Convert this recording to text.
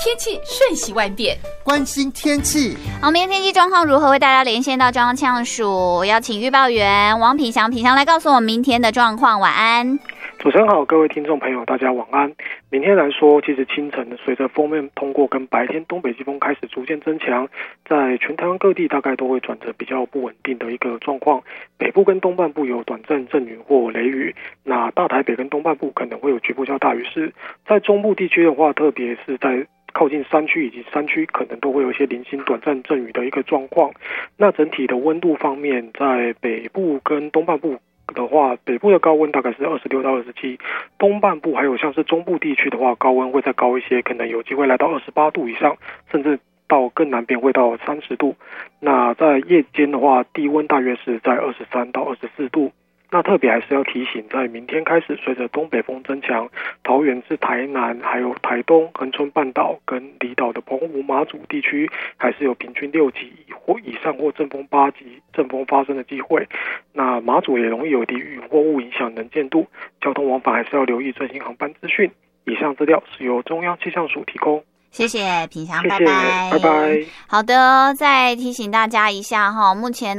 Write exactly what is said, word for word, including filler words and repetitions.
天气瞬息万变， 关心天气。 好，明天天气状况如何？为大家连线到中央气象署，邀请预报员王品祥，品祥来告诉我们明天的状况。晚安。 主持人好，各位听众朋友，大家晚安。明天来说，其实清晨随着锋面通过跟白天东北季风开始逐渐增强，在全台湾各地大概都会转折比较不稳定的一个状况。北部跟东半部有短暂阵雨或雷雨，那大台北跟东半部可能会有局部较大雨势。在中部地区的话，特别是在靠近山区以及山区可能都会有一些零星短暂阵雨的一个状况。那整体的温度方面，在北部跟东半部的话，北部的高温大概是二十六到二十七，东半部还有像是中部地区的话，高温会再高一些，可能有机会来到二十八度以上，甚至到更南边会到三十度。那在夜间的话，低温大约是在二十三到二十四度。那特别还是要提醒，在明天开始，随着东北风增强，桃园至台南，还有台东、恒春半岛跟离岛的澎湖、马祖地区，还是有平均六级或以上或阵风八级阵风发生的机会。那马祖也容易有低云或雾影响能见度，交通往返还是要留意最新航班资讯。以上资料是由中央气象署提供。 谢谢品祥， 谢谢， 拜拜， 拜拜。 好的，再提醒大家一下哈，目前呢。